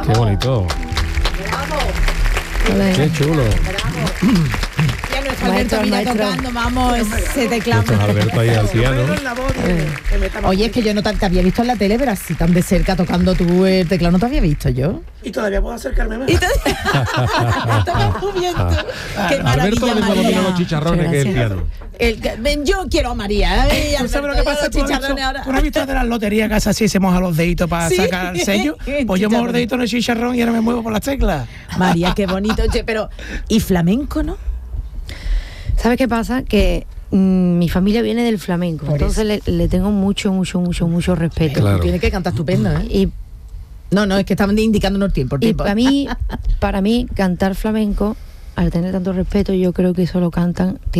Qué bonito. Qué chulo. Y a nuestro Alberto mira tocando, vamos, ese teclado. Nuestro Alberto ahí al piano. Oye, es que yo no te había visto en la tele, pero así tan de cerca tocando tú el teclado no te había visto yo. Y todavía puedo acercarme más. Estamos muy bien. Qué Alberto maravilla, lo mismo María. domina los chicharrones que el piano. Yo quiero a María. ¿Tú sabes lo que pasa? ¿Tú has visto de las loterías que así se moja los deditos para sacar el sello? Pues yo mojo los deditos en el chicharrón y ahora me muevo por las teclas. María, qué bonito. Oye, pero ¿y flamenco, no? ¿Sabes qué pasa? Que mi familia viene del flamenco, Por entonces le tengo mucho respeto. Claro. Tiene que cantar estupendo, ¿eh? Y No, es que estaban indicándonos el tiempo. para mí cantar flamenco, al tener tanto respeto, yo creo que eso lo cantan